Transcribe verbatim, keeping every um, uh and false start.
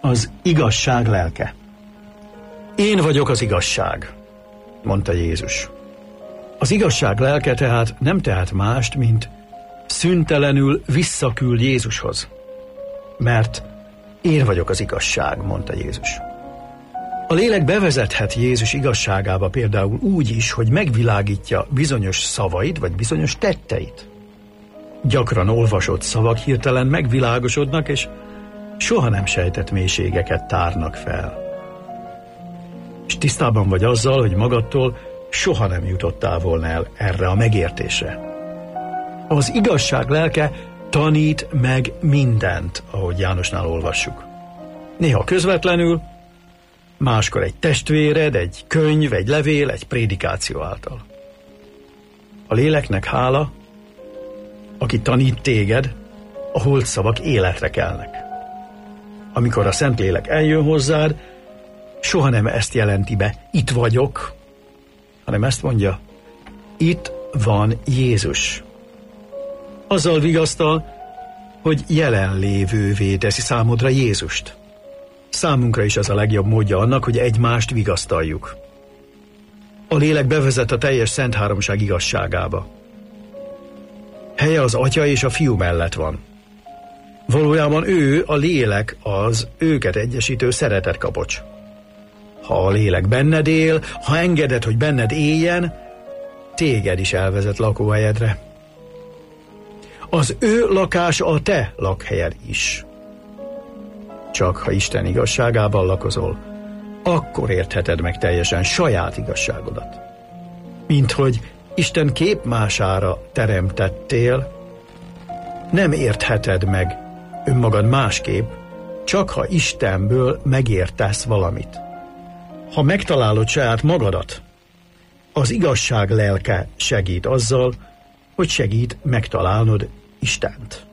Az igazság lelke. Én vagyok az igazság, mondta Jézus. Az igazság lelke tehát nem tehet mást, mint szüntelenül visszaküld Jézushoz. Mert én vagyok az igazság, mondta Jézus. A lélek bevezethet Jézus igazságába például úgy is, hogy megvilágítja bizonyos szavait vagy bizonyos tetteit. Gyakran olvasott szavak hirtelen megvilágosodnak, és soha nem sejtett mélységeket tárnak fel. És tisztában vagy azzal, hogy magadtól soha nem jutottál volna el erre a megértésre. Az igazság lelke tanít meg mindent, ahogy Jánosnál olvassuk. Néha közvetlenül, máskor egy testvéred, egy könyv, egy levél, egy prédikáció által. A léleknek hála, aki tanít téged, a holt szavak életre kelnek. Amikor a Szentlélek eljön hozzád, soha nem ezt jelenti be, itt vagyok, hanem ezt mondja, itt van Jézus. Azzal vigasztal, hogy jelenlévővé teszi számodra Jézust. Számunkra is az a legjobb módja annak, hogy egymást vigasztaljuk. A lélek bevezet a teljes Szent Háromság igazságába. Helye az Atya és a Fiú mellett van. Valójában ő, a lélek az őket egyesítő szeretetkapocs. Ha a lélek benned él, ha engeded, hogy benned éljen, téged is elvezet lakóhelyedre. Az ő lakása a te lakhelyed is. Csak ha Isten igazságában lakozol, akkor értheted meg teljesen saját igazságodat. Mint hogy Isten képmására teremtettél, nem értheted meg önmagad másképp, csak ha Istenből megértesz valamit. Ha megtalálod saját magadat, az igazság lelke segít azzal, hogy segít megtalálnod Istent.